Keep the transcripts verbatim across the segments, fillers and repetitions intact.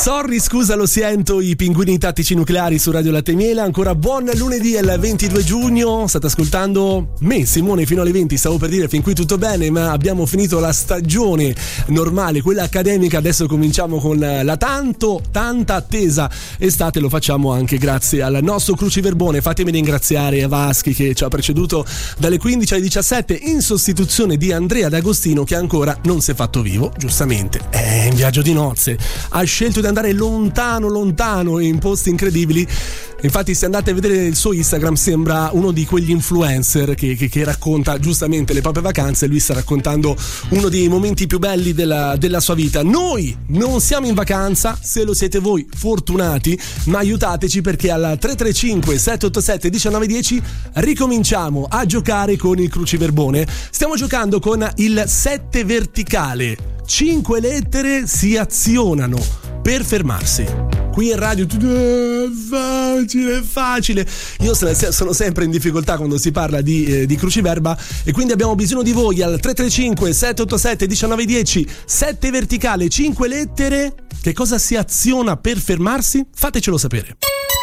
Sorry, scusa, lo sento, i pinguini tattici nucleari su Radio Latte e Miele. Ancora buon lunedì, è il ventidue giugno. State ascoltando me, Simone, fino alle venti. Stavo per dire fin qui tutto bene, ma abbiamo finito la stagione normale, quella accademica. Adesso cominciamo con la tanto, tanta attesa estate. Lo facciamo anche grazie al nostro cruciverbone. Fatemi ringraziare Vaschi, che ci ha preceduto dalle quindici alle diciassette in sostituzione di Andrea D'Agostino, che ancora non si è fatto vivo, giustamente. È in viaggio di nozze. Ha scelto di andare lontano, lontano, in posti incredibili. Infatti, se andate a vedere il suo Instagram, sembra uno di quegli influencer che, che, che racconta giustamente le proprie vacanze. Lui sta raccontando uno dei momenti più belli della, della sua vita. Noi non siamo in vacanza, se lo siete voi fortunati, ma aiutateci, perché al tre tre cinque sette otto sette uno nove uno zero ricominciamo a giocare con il cruciverbone. Stiamo giocando con il sette verticale. Cinque lettere si azionano per fermarsi. Qui in radio tutto è facile, facile. Io sono sempre in difficoltà quando si parla di, eh, di cruciverba, e quindi abbiamo bisogno di voi al tre tre cinque sette otto sette uno nove uno zero. Sette verticale, cinque lettere. Che cosa si aziona per fermarsi? Fatecelo sapere.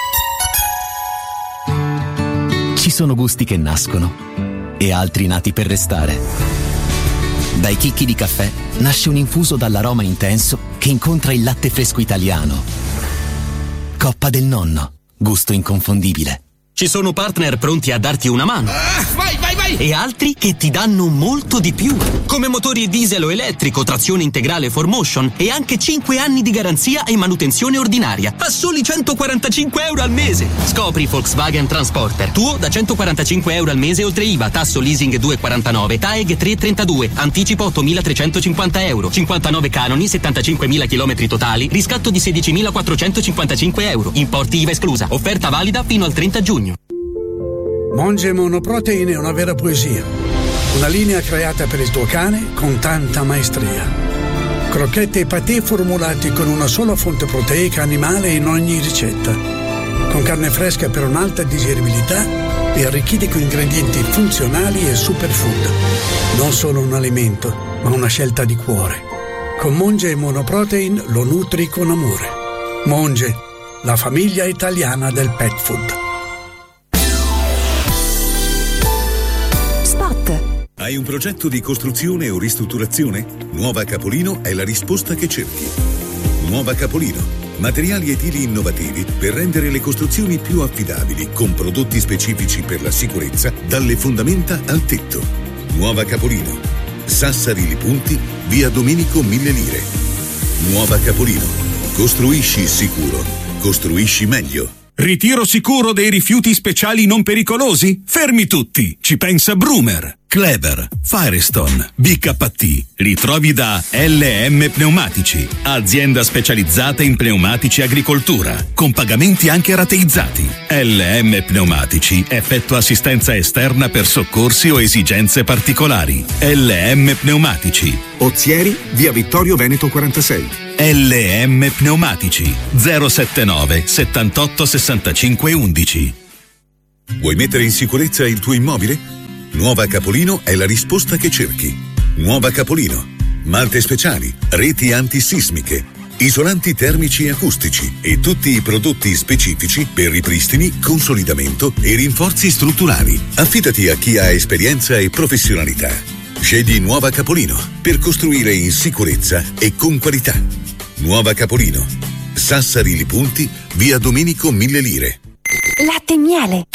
Ci sono gusti che nascono e altri nati per restare. Dai chicchi di caffè nasce un infuso dall'aroma intenso che incontra il latte fresco italiano. Coppa del Nonno, gusto inconfondibile. Ci sono partner pronti a darti una mano. Ah, vai, vai, vai! E altri che ti danno molto di più. Come motori diesel o elettrico, trazione integrale four motion e anche cinque anni di garanzia e manutenzione ordinaria. A soli centoquarantacinque euro al mese. Scopri Volkswagen Transporter. Tuo da centoquarantacinque euro al mese oltre I V A, tasso leasing due virgola quarantanove, T A E G tre virgola trentadue, anticipo ottomilatrecentocinquanta euro, cinquantanove canoni, settantacinquemila chilometri totali, riscatto di sedicimilaquattrocentocinquantacinque euro. Importi I V A esclusa. Offerta valida fino al trenta giugno. Monge Monoprotein è una vera poesia. Una linea creata per il tuo cane con tanta maestria. Crocchette e patè formulati con una sola fonte proteica animale in ogni ricetta. Con carne fresca per un'alta digeribilità e arricchiti con ingredienti funzionali e superfood. Non solo un alimento, ma una scelta di cuore. Con Monge Monoprotein lo nutri con amore. Monge, la famiglia italiana del pet food. Hai un progetto di costruzione o ristrutturazione? Nuova Capolino è la risposta che cerchi. Nuova Capolino. Materiali edili innovativi per rendere le costruzioni più affidabili, con prodotti specifici per la sicurezza, dalle fondamenta al tetto. Nuova Capolino. Sassari Li Punti, via Domenico Mille Lire. Nuova Capolino. Costruisci sicuro. Costruisci meglio. Ritiro sicuro dei rifiuti speciali non pericolosi? Fermi tutti! Ci pensa Brumer. Kleber, Firestone, B K T, li trovi da L M Pneumatici, azienda specializzata in pneumatici agricoltura, con pagamenti anche rateizzati. L M Pneumatici effettua assistenza esterna per soccorsi o esigenze particolari. L M Pneumatici, Ozieri, via Vittorio Veneto quarantasei. L M Pneumatici, zero settantanove settantotto sessantacinque undici. Vuoi mettere in sicurezza il tuo immobile? Nuova Capolino è la risposta che cerchi. Nuova Capolino. Malte speciali, reti antisismiche, isolanti termici e acustici e tutti i prodotti specifici per ripristini, consolidamento e rinforzi strutturali. Affidati a chi ha esperienza e professionalità. Scegli Nuova Capolino per costruire in sicurezza e con qualità. Nuova Capolino. Sassari Li Punti, via Domenico Mille Lire. Latte e Miele.